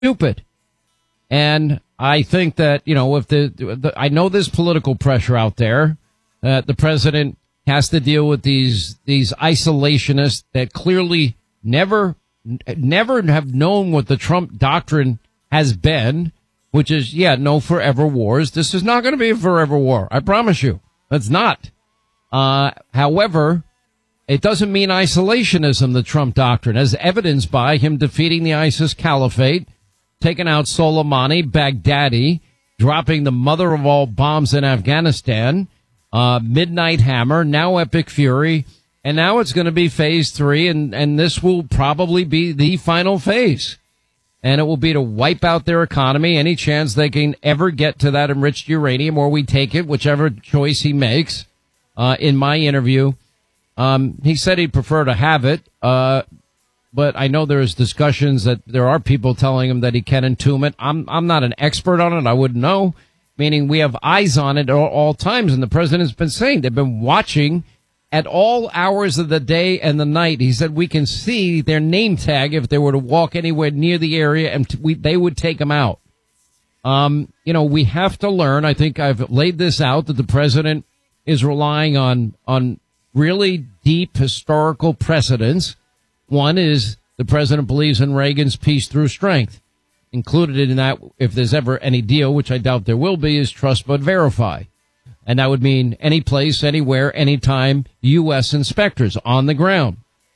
stupid. And I think that, if I know there's political pressure out there, the president has to deal with these isolationists that clearly never have known what the Trump doctrine has been, which is, no forever wars. This is not going to be a forever war. I promise you. It's not. However, it doesn't mean isolationism, the Trump doctrine, as evidenced by him defeating the ISIS caliphate, taking out Soleimani, Baghdadi, dropping the mother of all bombs in Afghanistan, Midnight Hammer, now Epic Fury, and now it's going to be phase 3, and this will probably be the final phase. And it will be to wipe out their economy, any chance they can ever get to that enriched uranium, or we take it, whichever choice he makes. In my interview, he said he'd prefer to have it, but I know there's discussions that there are people telling him that he can entomb it. I'm not an expert on it. I wouldn't know, meaning we have eyes on it at all times. And the president's been saying they've been watching at all hours of the day and the night. He said we can see their name tag if they were to walk anywhere near the area, and they would take them out. We have to learn. I think I've laid this out, that the president is relying on really deep historical precedents. One is the president believes in Reagan's peace through strength. Included in that, if there's ever any deal, which I doubt there will be, is trust but verify. And that would mean any place, anywhere, anytime, U.S. inspectors on the ground.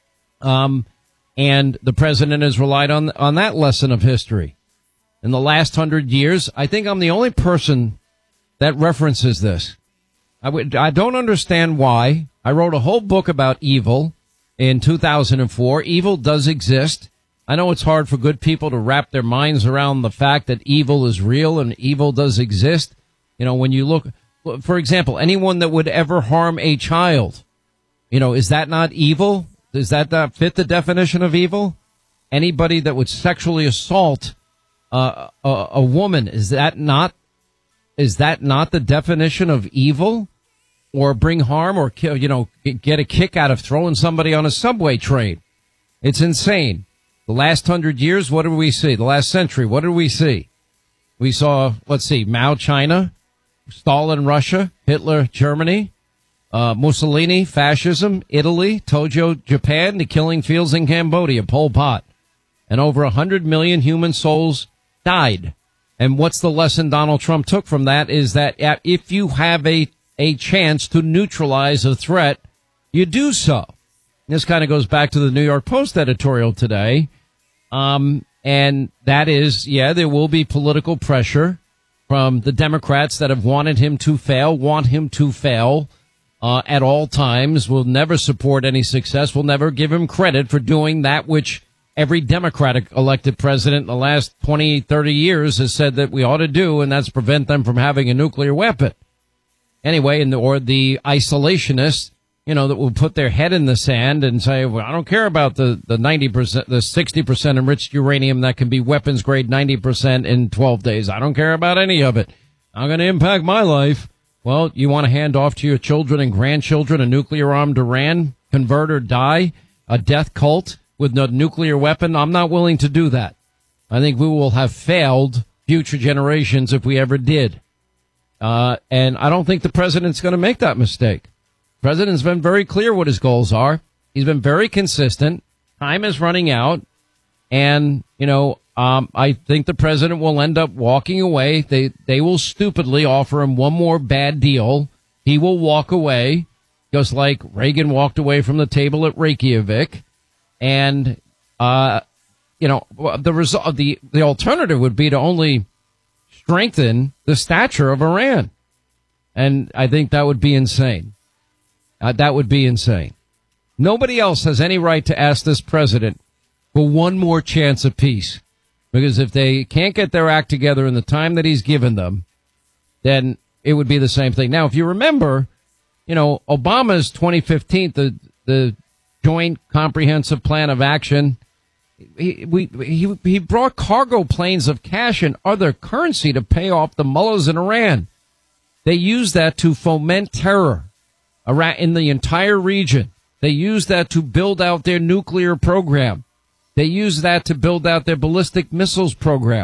And the president has relied on that lesson of history. In the last 100 years, I think I'm the only person that references this. I don't understand why. I wrote a whole book about evil in 2004. Evil does exist. I know it's hard for good people to wrap their minds around the fact that evil is real and evil does exist. When you look, for example, anyone that would ever harm a child, is that not evil? Does that not fit the definition of evil? Anybody that would sexually assault a woman, is that not the definition of evil? Or bring harm or kill, get a kick out of throwing somebody on a subway train. It's insane. The last 100 years, what did we see? The last century, what did we see? We saw, Mao, China, Stalin, Russia, Hitler, Germany, Mussolini, fascism, Italy, Tojo, Japan, the killing fields in Cambodia, Pol Pot. And over 100 million human souls died. And what's the lesson Donald Trump took from that is that if you have a chance to neutralize a threat, you do so. This kind of goes back to the New York Post editorial today. And that is, there will be political pressure from the Democrats that have want him to fail, at all times, will never support any success, will never give him credit for doing that which every Democratic elected president in the last 20, 30 years has said that we ought to do, and that's prevent them from having a nuclear weapon. Anyway, or the isolationists, that will put their head in the sand and say, well, I don't care about the 90%, the 60% enriched uranium that can be weapons grade 90% in 12 days. I don't care about any of it. I'm going to impact my life. Well, you want to hand off to your children and grandchildren a nuclear armed Iran, convert or die, a death cult with no nuclear weapon? I'm not willing to do that. I think we will have failed future generations if we ever did. And I don't think the president's going to make that mistake. The president's been very clear what his goals are. He's been very consistent. Time is running out. And, I think the president will end up walking away. They will stupidly offer him one more bad deal. He will walk away, just like Reagan walked away from the table at Reykjavik. And, the result, the alternative would be to only strengthen the stature of Iran. And I think that would be insane. That would be insane. Nobody else has any right to ask this president for one more chance of peace. Because if they can't get their act together in the time that he's given them, then it would be the same thing. Now, if you remember, Obama's 2015, the Joint Comprehensive Plan of Action, he brought cargo planes of cash and other currency to pay off the mullahs in Iran. They used that to foment terror around in the entire region. They used that to build out their nuclear program. They use that to build out their ballistic missiles program.